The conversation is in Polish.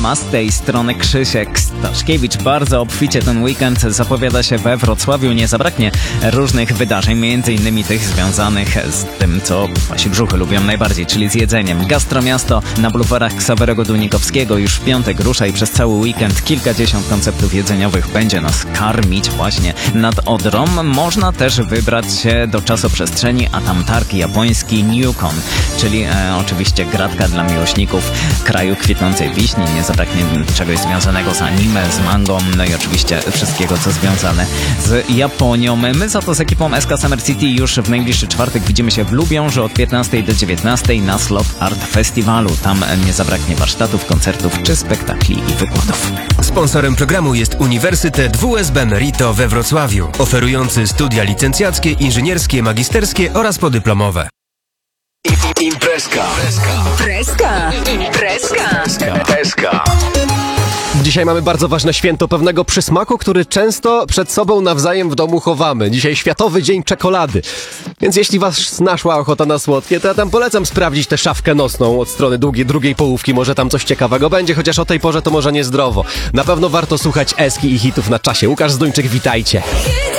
siema, z tej strony Krzysiek Staszkiewicz. Bardzo obficie ten weekend zapowiada się we Wrocławiu. Nie zabraknie różnych wydarzeń, m.in. tych związanych z tym, co wasi brzuchy lubią najbardziej, czyli z jedzeniem. Gastromiasto na bulwarach Ksawerego Dunikowskiego już w piątek rusza i przez cały weekend kilkadziesiąt konceptów jedzeniowych będzie nas karmić właśnie nad Odrą. Można też wybrać się do czasoprzestrzeni, a tam targ japoński Newcon, czyli oczywiście gratka dla miłośników kraju kwitnącej wiśni. Nie zabraknie czegoś związanego z anime, z mangą, no i oczywiście wszystkiego, co związane z Japonią. My za to z ekipą SK Summer City już w najbliższy czwartek widzimy się w Lubiąży od 15 do 19 na Slot Art Festiwalu. Tam nie zabraknie warsztatów, koncertów czy spektakli i wykładów. Sponsorem programu jest Uniwersytet WSB Merito we Wrocławiu, oferujący studia licencjackie, inżynierskie, magisterskie oraz podyplomowe. Imprezka. Dzisiaj mamy bardzo ważne święto pewnego przysmaku, który często przed sobą nawzajem w domu chowamy. Dzisiaj Światowy Dzień Czekolady. Więc jeśli was naszła ochota na słodkie, to ja tam polecam sprawdzić tę szafkę nosną od strony drugiej połówki. Może tam coś ciekawego będzie, chociaż o tej porze to może niezdrowo. Na pewno warto słuchać Eski i hitów na czasie. Łukasz Zduńczyk, witajcie.